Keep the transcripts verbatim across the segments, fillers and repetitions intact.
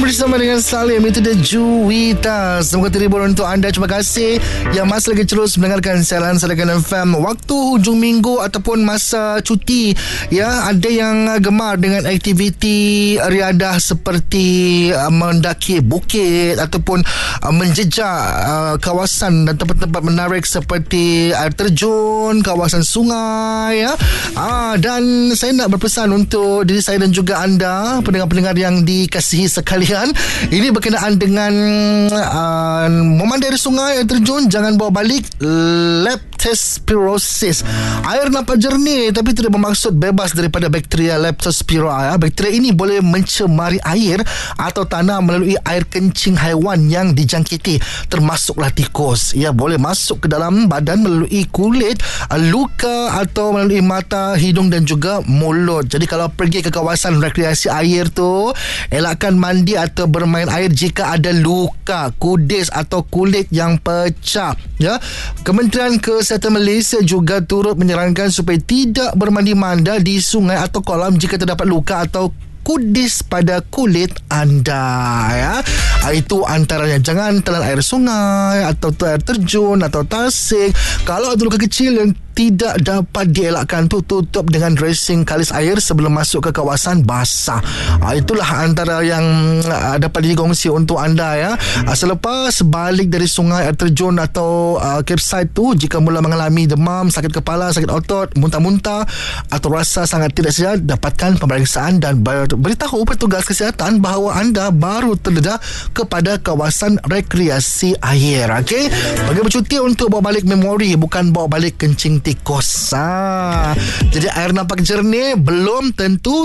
bersama dengan Salim. Itu dia Juwita. Semoga terhibur untuk anda. Terima kasih yang masih lagi terus mendengarkan siaran Sarakan F M waktu hujung minggu ataupun masa cuti. Ya, ada yang gemar dengan aktiviti riadah seperti uh, mendaki bukit ataupun uh, menjejak uh, kawasan dan tempat-tempat menarik seperti air terjun, kawasan sungai, ya. Ah, dan saya nak berpesan untuk diri saya dan juga anda, pendengar-pendengar yang dikasihi sekalian. Ini berkenaan dengan uh, memandai air sungai, air terjun, jangan bawa balik leptospirosis. Air nampak jernih tapi tidak bermaksud bebas daripada bakteria leptospira. Bakteria ini boleh mencemari air atau tanah melalui air kencing haiwan yang dijangkiti, termasuklah tikus. Ia boleh masuk ke dalam badan melalui kulit, luka atau melalui mata, hidung dan juga mulut. Jadi kalau pergi ke kawasan rekreasi air tu, elakkan mandi atau bermain air jika ada luka, kudis atau kulit yang pecah. Ya, Kementerian Kesihatan Malaysia juga turut menyarankan supaya tidak bermandi-manda di sungai atau kolam jika terdapat luka atau kudis pada kulit anda, ya. Itu antaranya. Jangan telan air sungai atau air terjun atau tasik. Kalau ada luka kecil yang tidak dapat dielakkan tu, tutup dengan dressing kalis air sebelum masuk ke kawasan basah. Ha, itulah antara yang uh, dapat dikongsi untuk anda, ya. Uh, selepas balik dari sungai, air terjun atau uh, campsite tu, jika mula mengalami demam, sakit kepala, sakit otot, muntah-muntah atau rasa sangat tidak sihat, dapatkan pemeriksaan dan beritahu petugas kesihatan bahawa anda baru terdedah kepada kawasan rekreasi air. Okey, bagi bercuti untuk bawa balik memori, bukan bawa balik kencing tikus. Ha. Jadi air nampak jernih belum tentu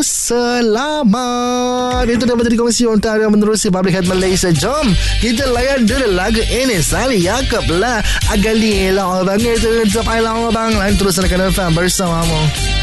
selamat. Itu dapat dikongsi untuk anda menerusi Public Health Malaysia. Jom kita layan dulu lagu ini. Sali Yaakob lah, Agali lah abang, itu sampai lah abang. Lain terus Sarakan F M bersamamu.